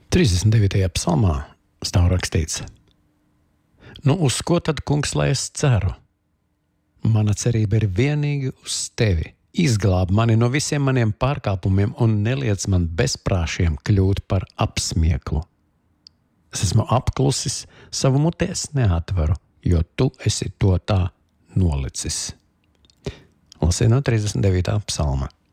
39. psalmā stāv rakstīts: Nu, uz ko tad, kungs, lai es ceru? Mana cerība ir vienīgi uz tevi. Izglāb mani no visiem maniem pārkāpumiem un neliec man bezprāšiem kļūt par apsmieklu. Es esmu apklusis, savu muti es neatveru, jo tu esi to tā nolicis. Lasīju no 39. psalma.